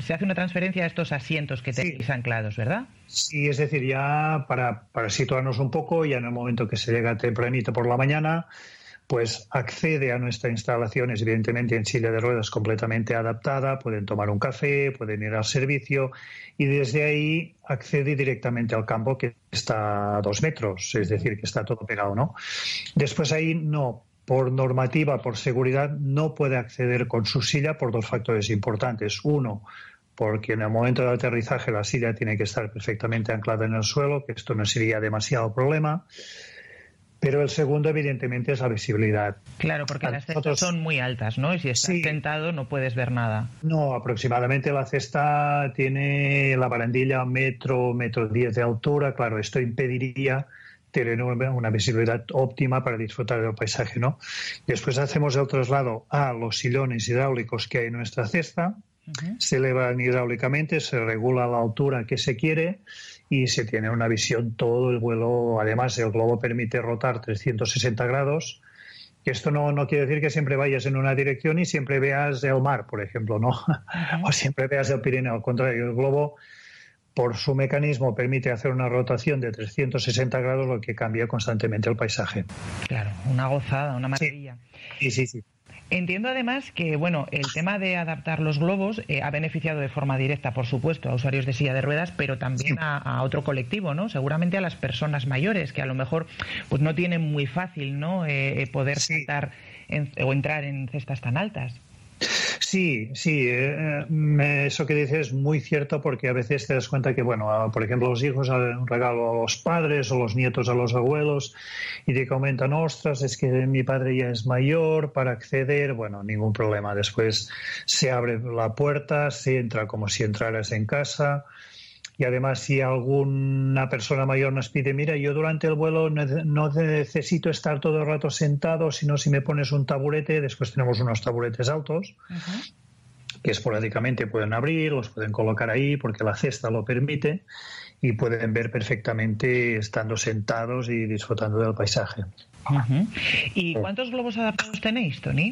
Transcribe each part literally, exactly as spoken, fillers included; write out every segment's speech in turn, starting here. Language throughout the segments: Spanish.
se hace una transferencia a estos asientos que tenéis sí. anclados, ¿verdad? Sí, es decir, ya para, para situarnos un poco, ya en el momento que se llega tempranito por la mañana, pues accede a nuestras instalaciones, evidentemente en silla de ruedas completamente adaptada, pueden tomar un café, pueden ir al servicio y desde ahí accede directamente al campo que está a dos metros, es decir, que está todo pegado, ¿no? Después ahí no, por normativa, por seguridad, no puede acceder con su silla por dos factores importantes. Uno, porque en el momento del aterrizaje la silla tiene que estar perfectamente anclada en el suelo, que esto no sería demasiado problema. Pero el segundo, evidentemente, es la visibilidad. Claro, porque a las cestas nosotros... son muy altas, ¿no? Y si estás sí. sentado no puedes ver nada. No, aproximadamente la cesta tiene la barandilla metro, metro diez de altura. Claro, esto impediría tener una visibilidad óptima para disfrutar del paisaje, ¿no? Después hacemos el traslado a los sillones hidráulicos que hay en nuestra cesta. Uh-huh. Se elevan hidráulicamente, se regula la altura que se quiere y se tiene una visión todo el vuelo. Además, el globo permite rotar trescientos sesenta grados, que esto no, no quiere decir que siempre vayas en una dirección y siempre veas el mar, por ejemplo, ¿no? Uh-huh. O siempre veas el Pirineo. Al contrario, el globo, por su mecanismo, permite hacer una rotación de trescientos sesenta grados, lo que cambia constantemente el paisaje. Claro, una gozada, una maravilla. Sí, sí, sí. Entiendo además que, bueno, el tema de adaptar los globos eh, ha beneficiado de forma directa, por supuesto, a usuarios de silla de ruedas, pero también sí. a, a otro colectivo, ¿no? Seguramente a las personas mayores, que a lo mejor pues no tienen muy fácil, ¿no? Eh, poder sí. saltar en, o entrar en cestas tan altas. Sí, sí, eh, eso que dices es muy cierto, porque a veces te das cuenta que, bueno, por ejemplo, los hijos dan un regalo a los padres o los nietos a los abuelos y te comentan, ostras, es que mi padre ya es mayor, para acceder, bueno, ningún problema. Después se abre la puerta, se entra como si entraras en casa. Y además, si alguna persona mayor nos pide, mira, yo durante el vuelo no necesito estar todo el rato sentado, sino si me pones un taburete, después tenemos unos taburetes altos, uh-huh. que esporádicamente pueden abrir, los pueden colocar ahí porque la cesta lo permite y pueden ver perfectamente estando sentados y disfrutando del paisaje. Uh-huh. ¿Y cuántos globos adaptados tenéis, Toni?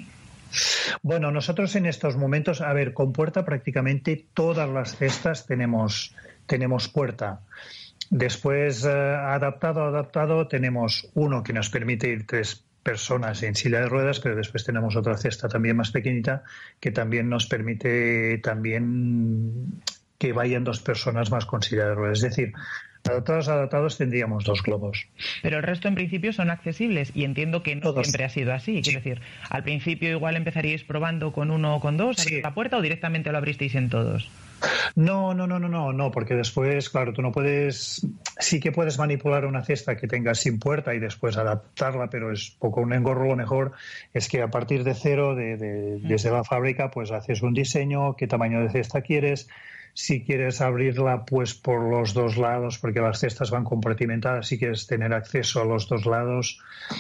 Bueno, nosotros en estos momentos, a ver, con puerta prácticamente todas las cestas tenemos... tenemos puerta. Después, eh, adaptado, adaptado, tenemos uno que nos permite ir tres personas en silla de ruedas, pero después tenemos otra cesta también más pequeñita que también nos permite también que vayan dos personas más con silla de ruedas. Es decir, adaptados, adaptados tendríamos dos globos. Pero el resto en principio son accesibles y entiendo que no Todos. Siempre ha sido así. Sí. Quiero decir, al principio igual empezaríais probando con uno o con dos, abrir sí. la puerta, o directamente lo abristeis en todos. No, no, no, no, no, no, porque después, claro, tú no puedes, sí que puedes manipular una cesta que tengas sin puerta y después adaptarla, pero es poco un engorro. Lo mejor es que a partir de cero, de, de, desde la fábrica, pues haces un diseño, qué tamaño de cesta quieres. Si quieres abrirla, pues por los dos lados, porque las cestas van compartimentadas, si quieres tener acceso a los dos lados,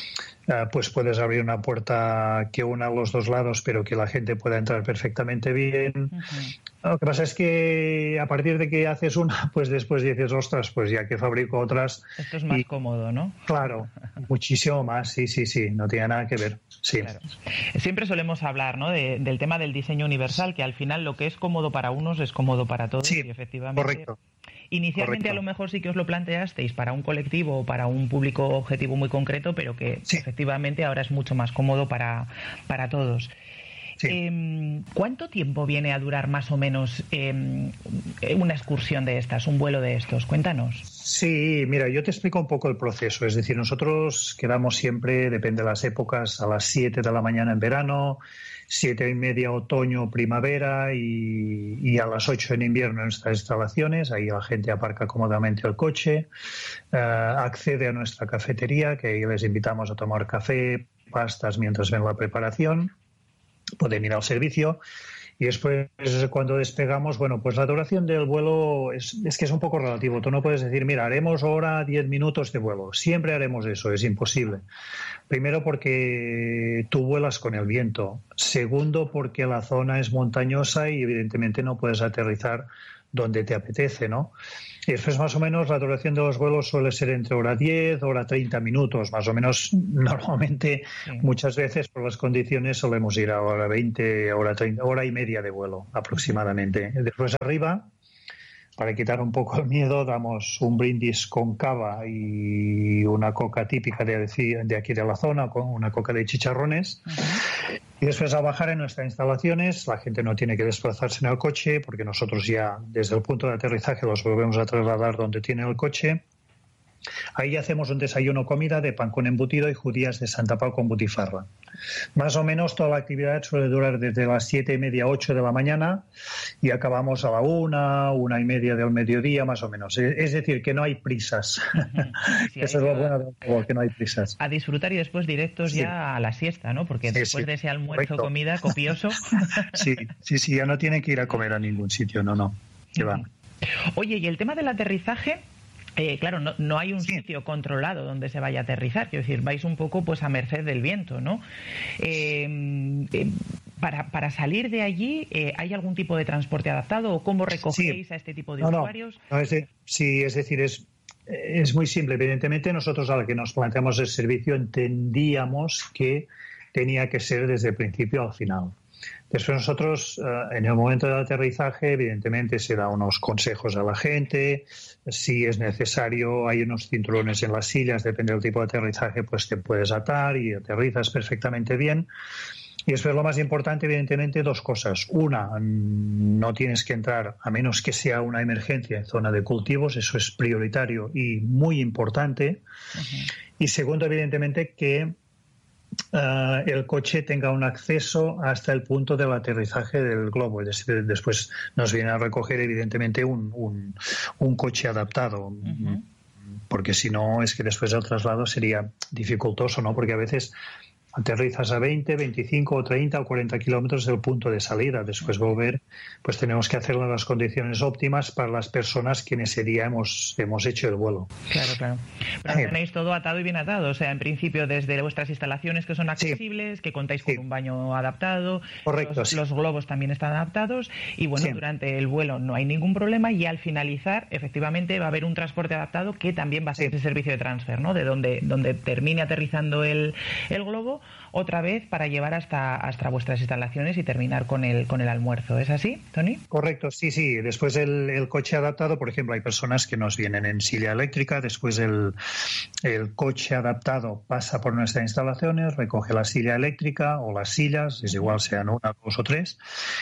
uh, pues puedes abrir una puerta que una a los dos lados, pero que la gente pueda entrar perfectamente bien. Uh-huh. Lo que pasa es que a partir de que haces una, pues después dices, ostras, pues ya que fabrico otras... Esto es más y, cómodo, ¿no? Claro, muchísimo más, sí, sí, sí, no tiene nada que ver. Sí. Claro. Siempre solemos hablar, ¿no?, de, del tema del diseño universal, que al final lo que es cómodo para unos es cómodo para todos. Sí, y efectivamente, correcto. Inicialmente correcto. A lo mejor sí que os lo planteasteis para un colectivo o para un público objetivo muy concreto, pero que sí. efectivamente ahora es mucho más cómodo para, para todos. Sí. Eh, ¿Cuánto tiempo viene a durar más o menos eh, una excursión de estas, un vuelo de estos? Cuéntanos. Sí, mira, yo te explico un poco el proceso. Es decir, nosotros quedamos siempre, depende de las épocas, a las siete de la mañana en verano, siete y media otoño, primavera y, y a las ocho en invierno en nuestras instalaciones. Ahí la gente aparca cómodamente el coche, uh, accede a nuestra cafetería, que ahí les invitamos a tomar café, pastas mientras ven la preparación. Pueden ir al servicio y después cuando despegamos, bueno, pues la duración del vuelo es, es que es un poco relativo. Tú no puedes decir, mira, haremos ahora diez minutos de vuelo. Siempre haremos eso, es imposible. Primero porque tú vuelas con el viento. Segundo porque la zona es montañosa y evidentemente no puedes aterrizar donde te apetece, ¿no? Y después, más o menos, la duración de los vuelos suele ser entre hora diez, hora treinta minutos, más o menos. Normalmente, sí. Muchas veces, por las condiciones, solemos ir a hora veinte, hora treinta, hora y media de vuelo, aproximadamente. Uh-huh. Después, arriba, para quitar un poco el miedo, damos un brindis con cava y una coca típica de, de aquí de la zona, con una coca de chicharrones. Uh-huh. Y después, al bajar en nuestras instalaciones, la gente no tiene que desplazarse en el coche, porque nosotros ya, desde el punto de aterrizaje, los volvemos a trasladar donde tiene el coche. Ahí hacemos un desayuno-comida de pan con embutido y judías de Santa Pau con butifarra. Más o menos toda la actividad suele durar desde las siete y media, ocho de la mañana y acabamos a la una, una y media del mediodía, más o menos. Es decir, que no hay prisas. Sí, eso es lo bueno del juego, que no hay prisas. A disfrutar y después directos sí. ya a la siesta, ¿no? Porque sí, después sí. de ese almuerzo, comida copioso. Sí, sí, sí, ya no tienen que ir a comer a ningún sitio, no, no. Que va. Oye, y el tema del aterrizaje. Eh, claro, no, no hay un sí. sitio controlado donde se vaya a aterrizar, quiero decir, vais un poco pues a merced del viento, ¿no? Eh, eh, para, para salir de allí, eh, ¿hay algún tipo de transporte adaptado o cómo recogéis sí. a este tipo de no, usuarios? No, no es de, sí, es decir, es, es muy simple. Evidentemente, nosotros a la que nos planteamos el servicio entendíamos que tenía que ser desde el principio al final. Después nosotros, en el momento del aterrizaje, evidentemente se da unos consejos a la gente. Si es necesario, hay unos cinturones en las sillas, depende del tipo de aterrizaje, pues te puedes atar y aterrizas perfectamente bien. Y después lo más importante, evidentemente, dos cosas. Una, no tienes que entrar, a menos que sea una emergencia, en zona de cultivos, eso es prioritario y muy importante. Uh-huh. Y segundo, evidentemente, que Uh, el coche tenga un acceso hasta el punto del aterrizaje del globo. Es decir, después nos viene a recoger, evidentemente, un, un, un coche adaptado. Uh-huh. Porque si no, es que después del traslado sería dificultoso, ¿no? Porque a veces aterrizas a veinte, veinticinco o treinta o cuarenta kilómetros del punto de salida. Después volver, pues tenemos que hacerlo en las condiciones óptimas para las personas que en ese día hemos, hemos hecho el vuelo. Claro, claro. Pero eh, tenéis todo atado y bien atado. O sea, en principio desde vuestras instalaciones que son accesibles, sí. que contáis con sí. un baño adaptado. Correcto. Los, sí. los globos también están adaptados. Y bueno, sí. durante el vuelo no hay ningún problema y al finalizar, efectivamente, va a haber un transporte adaptado que también va a ser sí. ese servicio de transfer, ¿no? De donde, donde termine aterrizando el, el globo, otra vez para llevar hasta, hasta vuestras instalaciones y terminar con el, con el almuerzo. ¿Es así, Tony? Correcto, sí, sí. Después el, el coche adaptado, por ejemplo, hay personas que nos vienen en silla eléctrica, después el, el coche adaptado pasa por nuestras instalaciones, recoge la silla eléctrica o las sillas, es igual sean una, dos o tres,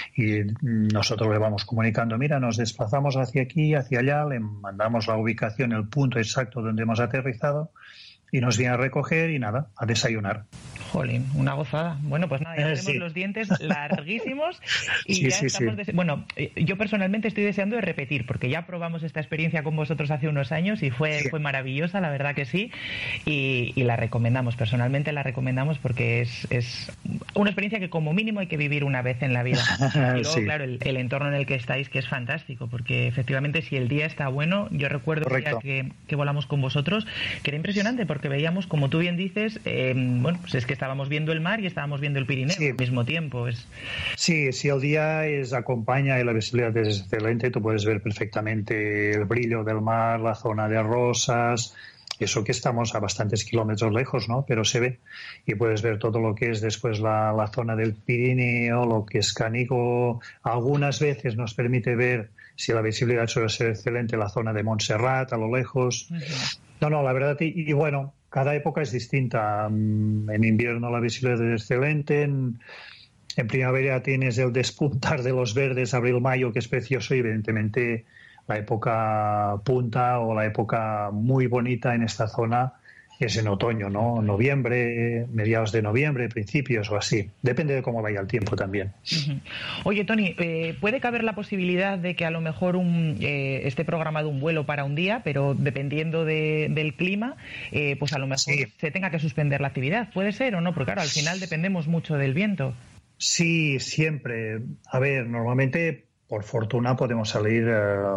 y nosotros le vamos comunicando, mira, nos desplazamos hacia aquí, hacia allá, le mandamos la ubicación, el punto exacto donde hemos aterrizado, y nos viene a recoger y nada, a desayunar. Jolín, una gozada. Bueno, pues nada, ya tenemos sí. los dientes larguísimos y sí, ya sí, estamos... Sí. Des... Bueno, yo personalmente estoy deseando de repetir, porque ya probamos esta experiencia con vosotros hace unos años y fue, sí. fue maravillosa, la verdad que sí, y, y la recomendamos, personalmente la recomendamos porque es, es una experiencia que como mínimo hay que vivir una vez en la vida. Y luego, sí. claro, el, el entorno en el que estáis, que es fantástico, porque efectivamente si el día está bueno, yo recuerdo el día que, que volamos con vosotros, que era impresionante, porque veíamos, como tú bien dices, eh, bueno, pues es que estábamos viendo el mar y estábamos viendo el Pirineo sí. al mismo tiempo. Es... Sí, si el día es acompaña y la visibilidad es excelente, tú puedes ver perfectamente el brillo del mar, la zona de Rosas, eso que estamos a bastantes kilómetros lejos, ¿no? Pero se ve y puedes ver todo lo que es después la, la zona del Pirineo, lo que es Canigó. Algunas veces nos permite ver, si la visibilidad suele ser excelente, la zona de Montserrat a lo lejos. Uh-huh. No, no, la verdad, y, y bueno, cada época es distinta. En invierno la visibilidad es excelente, en, en primavera tienes el despuntar de los verdes, abril-mayo, que es precioso, y evidentemente la época punta o la época muy bonita en esta zona es en otoño, ¿no? Noviembre, mediados de noviembre, principios o así. Depende de cómo vaya el tiempo también. Uh-huh. Oye, Tony, eh, ¿puede caber la posibilidad de que a lo mejor un, eh, esté programado un vuelo para un día, pero dependiendo de, del clima, eh, pues a lo mejor sí. se tenga que suspender la actividad? ¿Puede ser o no? Porque claro, al final dependemos mucho del viento. Sí, siempre. A ver, normalmente... Por fortuna podemos salir uh,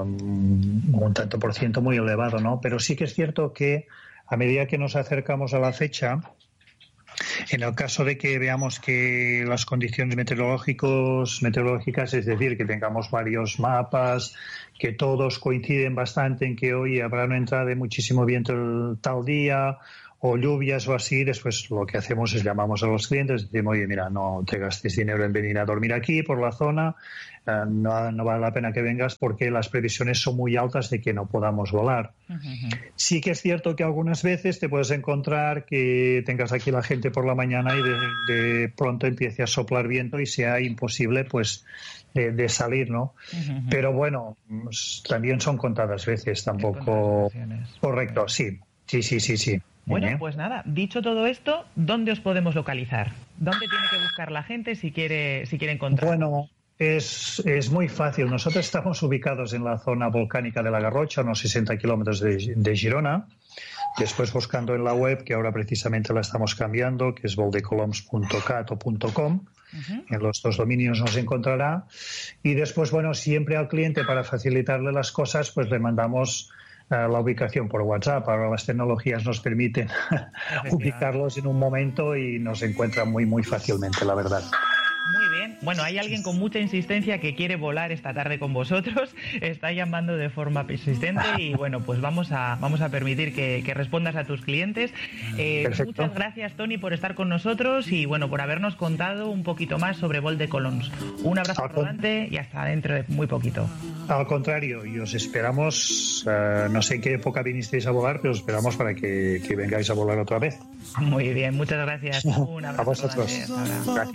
un tanto por ciento muy elevado, ¿no? Pero sí que es cierto que a medida que nos acercamos a la fecha, En el caso de que veamos que las condiciones meteorológicos, meteorológicas, es decir, que tengamos varios mapas, que todos coinciden bastante en que hoy habrá una entrada de muchísimo viento el tal día, o lluvias o así, después lo que hacemos es llamamos a los clientes y decimos, oye, mira, no te gastes dinero en venir a dormir aquí por la zona, eh, no, no vale la pena que vengas porque las previsiones son muy altas de que no podamos volar. Uh-huh. Sí que es cierto que algunas veces te puedes encontrar que tengas aquí la gente por la mañana y de, de pronto empiece a soplar viento y sea imposible pues de, de salir, ¿no? Uh-huh. Pero bueno, también son contadas veces, tampoco... Correcto, sí, sí, sí, sí, sí. Bueno, pues nada, dicho todo esto, ¿dónde os podemos localizar? ¿Dónde tiene que buscar la gente si quiere si quiere encontrar? Bueno, es, es muy fácil. Nosotros estamos ubicados en la zona volcánica de la Garrocha, unos sesenta kilómetros de, de Girona. Después buscando en la web, que ahora precisamente la estamos cambiando, que es voldecoloms punto cat o .com. Uh-huh. En los dos dominios nos encontrará. Y después, bueno, siempre al cliente, para facilitarle las cosas, pues le mandamos... la ubicación por WhatsApp. Ahora las tecnologías nos permiten ubicarlos en un momento y nos encuentran muy muy fácilmente, la verdad. Muy bien. Bueno, hay alguien con mucha insistencia que quiere volar esta tarde con vosotros. Está llamando de forma persistente y bueno, pues vamos a vamos a permitir que, que respondas a tus clientes. Eh, muchas gracias, Toni, por estar con nosotros y bueno, por habernos contado un poquito más sobre Voldecoloms. Un abrazo rodante y hasta dentro de muy poquito. Al contrario, y os esperamos, uh, no sé en qué época vinisteis a volar, pero os esperamos para que, que vengáis a volar otra vez. Muy bien, muchas gracias. Un abrazo. A vosotros. Gracias.